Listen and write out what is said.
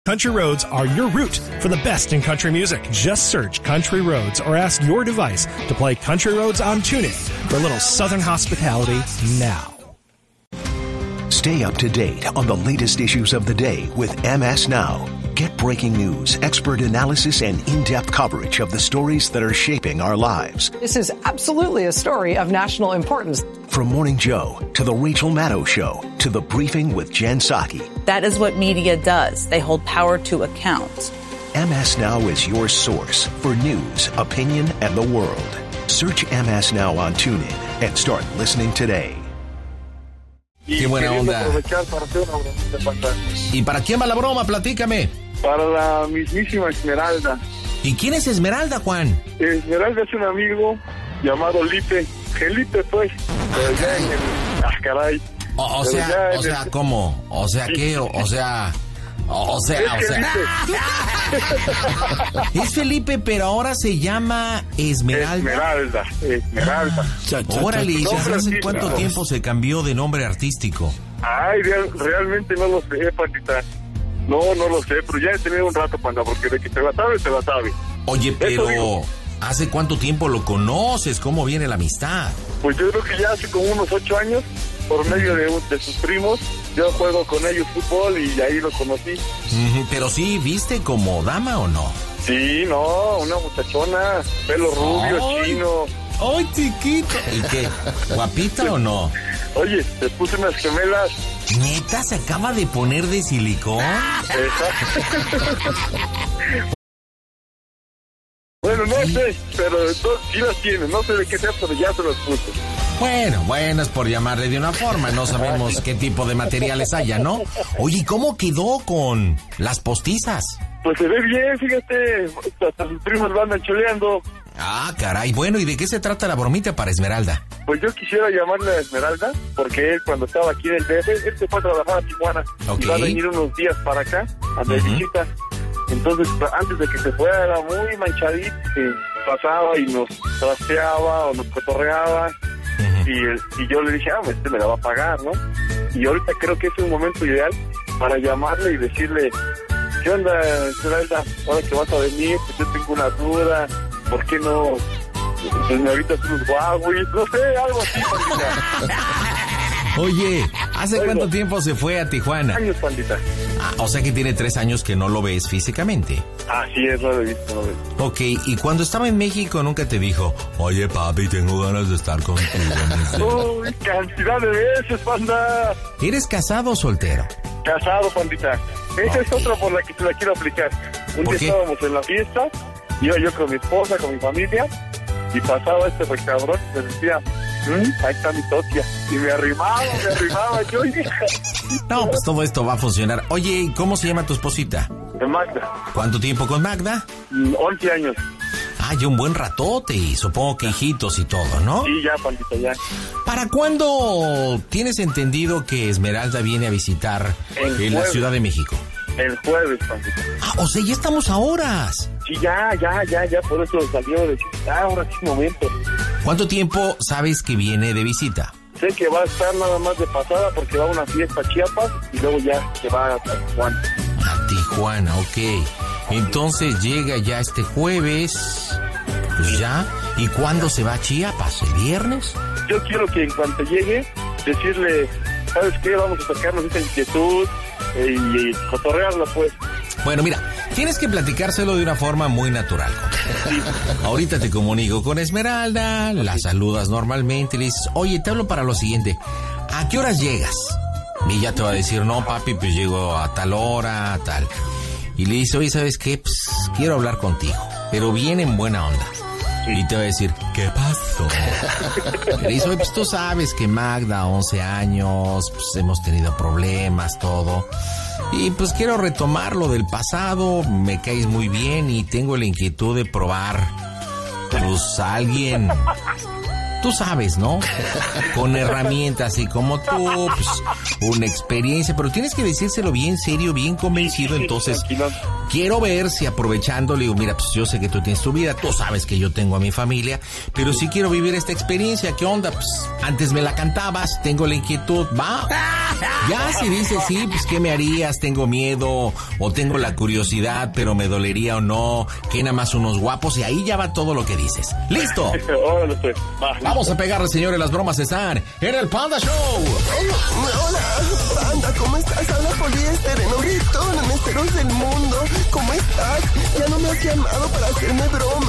Country Roads are your route for the best in country music. Just search Country Roads or ask your device to play Country Roads on TuneIn for a little Southern hospitality now. Stay up to date on the latest issues of the day with MS Now. Get breaking news, expert analysis, and in-depth coverage of the stories that are shaping our lives. This is absolutely a story of national importance. From Morning Joe to The Rachel Maddow Show to The Briefing with Jen Psaki. That is what media does. They hold power to account. MS Now is your source for news, opinion, and the world. Search MS Now on TuneIn and start listening today. Qué buena onda. ¿Y para quién va la broma? Platícame. Para la mismísima Esmeralda. ¿Y quién es Esmeralda, Juan? Esmeralda es un amigo llamado Lipe. Felipe, pues. Pero ya en el... Ah, caray. O sea, ¿cómo? O sea, ¿qué? O sea... Es Felipe, pero ahora se llama Esmeralda. Esmeralda. Órale, ¿hace cuánto tiempo se cambió de nombre artístico? Ay, realmente no lo sé, Pandita. No lo sé, pero ya he tenido un rato, Panda, porque de que te la sabe, te la sabe. Oye, pero ¿hace cuánto tiempo lo conoces? ¿Cómo viene la amistad? Pues yo creo que ya hace como unos 8 años, por medio de sus primos. Yo juego con ellos fútbol y ahí lo conocí. Pero sí, ¿viste como dama o no? Sí, no, una muchachona, pelo rubio, chino. ¡Ay, chiquito! ¿Y qué? ¿Guapita o no? Oye, te puse unas gemelas. ¿Neta se acaba de poner de silicón? Exacto. Bueno, no sé, pero sí las tiene. No sé de qué sea, pero ya se las puse. Bueno, es por llamarle de una forma. No sabemos qué tipo de materiales haya, ¿no? Oye, ¿cómo quedó con las postizas? Pues se ve bien, fíjate. Hasta sus primos lo andan choleando. Ah, caray. Bueno, ¿y de qué se trata la bromita para Esmeralda? Pues yo quisiera llamarle a Esmeralda, porque él cuando estaba aquí en el DF, él se fue a trabajar a Tijuana. Okay. Y va a venir unos días para acá, a mi visita. Entonces, antes de que se fuera, era muy manchadito, que pasaba y nos trasteaba o nos cotorreaba. Y yo le dije, este me la va a pagar, ¿no? Y ahorita creo que es un momento ideal para llamarle y decirle, ¿qué onda, Esmeralda? Ahora que vas a venir, pues yo tengo una duda, ¿por qué no? Pues me avitas unos Huawei, no sé, algo así, Pandita. Oye, ¿hace cuánto tiempo se fue a Tijuana? 3 años, Pandita. O sea que tiene 3 años que no lo ves físicamente. Así es, no lo he visto, Ok, y cuando estaba en México nunca te dijo, oye papi, tengo ganas de estar contigo. Uy, cantidad de veces, Panda. ¿Eres casado o soltero? Casado, Pandita. Esa es otra por la que te la quiero aplicar. Un día estábamos en la fiesta, iba yo con mi esposa, con mi familia, y pasaba este cabrón y me decía, ahí está mi totia. Y me arrimaba yo, hija. No, pues todo esto va a funcionar. Oye, ¿cómo se llama tu esposita? Magda. ¿Cuánto tiempo con Magda? 11 años. Ah, ya un buen ratote, y supongo que hijitos y todo, ¿no? Sí, ya, Pandita, ya. ¿Para cuándo tienes entendido que Esmeralda viene a visitar en la Ciudad de México? El jueves, Pandita. O sea, ya estamos a horas. Sí, ya, por eso salió de decir, ahora sí, momento. ¿Cuánto tiempo sabes que viene de visita? Sé que va a estar nada más de pasada porque va a una fiesta a Chiapas y luego ya se va a Tijuana. A Tijuana, ok. Entonces llega ya este jueves, pues ya. ¿Y cuándo se va a Chiapas? ¿El viernes? Yo quiero que en cuanto llegue, decirle, ¿sabes qué? Vamos a sacarnos esta inquietud y cotorrearla, pues. Bueno, mira, tienes que platicárselo de una forma muy natural. Ahorita te comunico con Esmeralda, la saludas normalmente y le dices, oye, te hablo para lo siguiente, ¿a qué horas llegas? Y ya te va a decir, no, papi, pues llego a tal hora, tal. Y le dice, oye, ¿sabes qué? Pues quiero hablar contigo, pero bien en buena onda. Y te va a decir, ¿qué pasó? Y le dice, oye, pues tú sabes que Magda, 11 años, pues hemos tenido problemas, todo. Y pues quiero retomar lo del pasado, me caes muy bien y tengo la inquietud de probar, pues alguien, tú sabes, ¿no? Con herramientas y como tú, pues una experiencia, pero tienes que decírselo bien serio, bien convencido, entonces quiero ver si aprovechando, le digo, mira, pues yo sé que tú tienes tu vida, tú sabes que yo tengo a mi familia, pero sí quiero vivir esta experiencia. ¿Qué onda? Pues antes me la cantabas, tengo la inquietud, va. Ya si dices sí, pues ¿qué me harías? Tengo miedo o tengo la curiosidad, pero me dolería o no, que nada más unos guapos, y ahí ya va todo lo que dices. ¡Listo! Órale, pues. Vamos a pegarle, señores, las bromas están en el Panda Show. Hola, Panda, ¿cómo estás? Habla Poliéster, en Ogritón, en Esteros del Mundo. ¿Cómo estás? Ya no me has llamado para hacerme bromas.